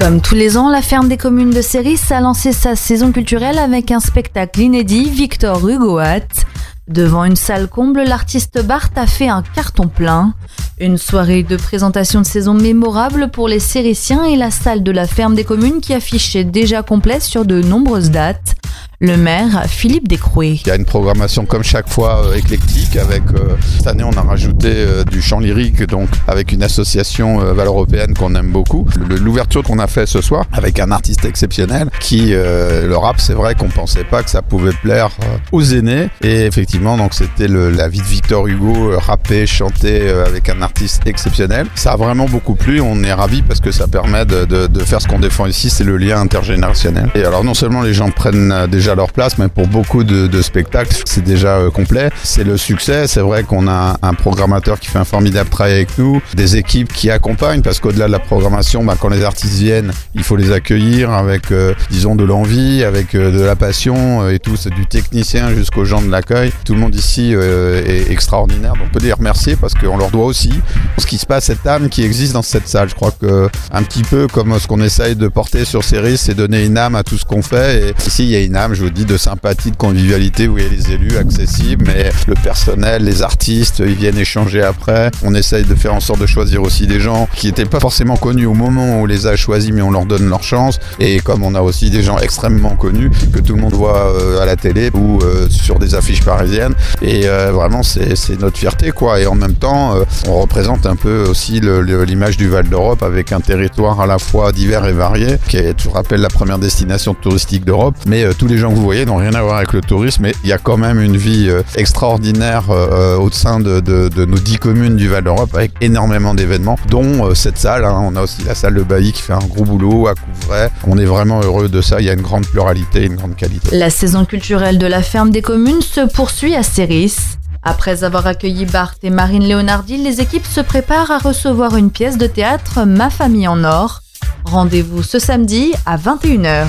Comme tous les ans, la ferme des communes de Céris a lancé sa saison culturelle avec un spectacle inédit, Victor Hugoat. Devant une salle comble, l'artiste Barthes a fait un carton plein. Une soirée de présentation de saison mémorable pour les Cérissiens et la salle de la ferme des communes qui affichait déjà complète sur de nombreuses dates. Le maire, Philippe Descrouet. Il y a une programmation comme chaque fois éclectique avec cette année on a rajouté du chant lyrique donc avec une association Valeurs Européennes qu'on aime beaucoup. L'ouverture qu'on a fait ce soir avec un artiste exceptionnel qui le rap, c'est vrai qu'on pensait pas que ça pouvait plaire aux aînés et effectivement donc c'était la vie de Victor Hugo rappé, chanté avec un artiste exceptionnel. Ça a vraiment beaucoup plu, on est ravis parce que ça permet de faire ce qu'on défend ici, c'est le lien intergénérationnel. Et alors non seulement les gens prennent déjà leur place, mais pour beaucoup de spectacles, c'est déjà complet. C'est le succès. C'est vrai qu'on a un programmateur qui fait un formidable travail avec nous, des équipes qui accompagnent, parce qu'au-delà de la programmation, quand les artistes viennent, il faut les accueillir avec, disons, de l'envie, avec de la passion et tout. C'est du technicien jusqu'aux gens de l'accueil. Tout le monde ici est extraordinaire. Donc on peut les remercier parce qu'on leur doit aussi ce qui se passe, cette âme qui existe dans cette salle. Je crois que un petit peu comme ce qu'on essaye de porter sur Céris, c'est donner une âme à tout ce qu'on fait. Et ici, il y a une âme, je vous dis, de sympathie, de convivialité, où il y a les élus accessibles, mais le personnel, les artistes, ils viennent échanger après. On essaye de faire en sorte de choisir aussi des gens qui n'étaient pas forcément connus au moment où on les a choisis, mais on leur donne leur chance. Et comme on a aussi des gens extrêmement connus que tout le monde voit à la télé ou sur des affiches parisiennes. Et vraiment, c'est notre fierté, quoi. Et en même temps, on représente un peu aussi l'image du Val d'Europe avec un territoire à la fois divers et varié, qui est, je rappelle, la première destination touristique d'Europe. Mais tous les gens que vous voyez n'ont rien à voir avec le tourisme, mais il y a quand même une vie extraordinaire au sein de nos 10 communes du Val d'Europe avec énormément d'événements, dont cette salle. On a aussi la salle de Bailly qui fait un gros boulot à Couvray. On est vraiment heureux de ça. Il y a une grande pluralité, une grande qualité. La saison culturelle de la ferme des communes se poursuit à Céris. Après avoir accueilli Barthes et Marine Léonardi, les équipes se préparent à recevoir une pièce de théâtre, Ma famille en or. Rendez-vous ce samedi à 21h.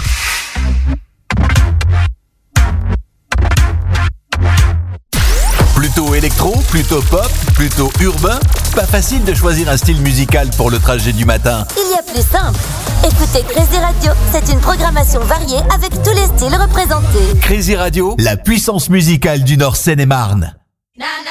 Plutôt électro, plutôt pop, plutôt urbain? Pas facile de choisir un style musical pour le trajet du matin. Il y a plus simple. Écoutez Crazy Radio, c'est une programmation variée avec tous les styles représentés. Crazy Radio, la puissance musicale du Nord Seine-et-Marne.